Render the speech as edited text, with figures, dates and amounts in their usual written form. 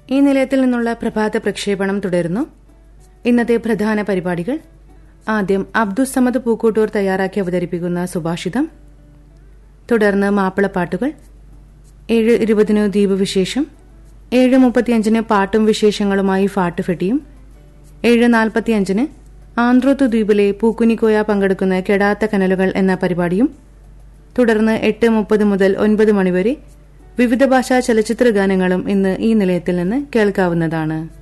ഈ നിലയത്തിൽ നിന്നുള്ള പ്രഭാത പ്രക്ഷേപണം തുടരുന്നു. ഇന്നത്തെ പ്രധാന പരിപാടികൾ: ആദ്യം അബ്ദുസമദ് പൂക്കൂട്ടൂർ തയ്യാറാക്കി അവതരിപ്പിക്കുന്ന സുഭാഷിതം, തുടർന്ന് മാപ്പിളപ്പാട്ടുകൾ, 7:20 ദ്വീപ് വിശേഷം, 7:35 പാട്ടും വിശേഷങ്ങളുമായി ഫാട്ടുഫെട്ടിയും, 7:45 ആന്ത്രോത്ത് ദ്വീപിലെ പൂക്കുനിക്കോയ പങ്കെടുക്കുന്ന കെടാത്ത കനലുകൾ എന്ന പരിപാടിയും, തുടർന്ന് 8:30 മുതൽ 9 മണിവരെ വിവിധ ഭാഷാ ചലച്ചിത്ര ഗാനങ്ങളും ഇന്ന് ഈ നിലയത്തിൽ നിന്ന് കേൾക്കാവുന്നതാണ്.